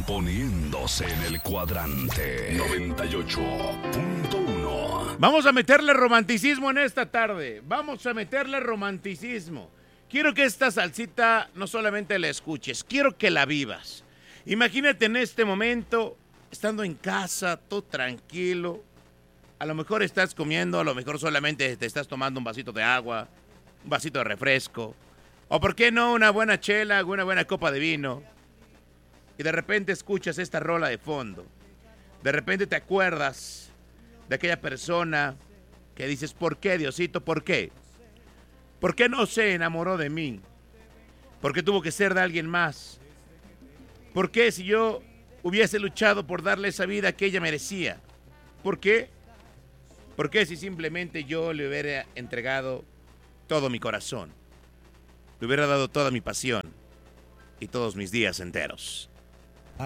poniéndose en el cuadrante 98.1. Vamos a meterle romanticismo en esta tarde. Vamos a meterle romanticismo. Quiero que esta salsita no solamente la escuches, quiero que la vivas. Imagínate en este momento, estando en casa, todo tranquilo. A lo mejor estás comiendo, a lo mejor solamente te estás tomando un vasito de agua, un vasito de refresco. O por qué no, una buena chela, una buena copa de vino. Y de repente escuchas esta rola de fondo. De repente te acuerdas de aquella persona que dices, ¿por qué, Diosito? ¿Por qué? ¿Por qué no se enamoró de mí? ¿Por qué tuvo que ser de alguien más? ¿Por qué si yo hubiese luchado por darle esa vida que ella merecía? ¿Por qué? ¿Por qué si simplemente yo le hubiera entregado todo mi corazón? Le hubiera dado toda mi pasión y todos mis días enteros.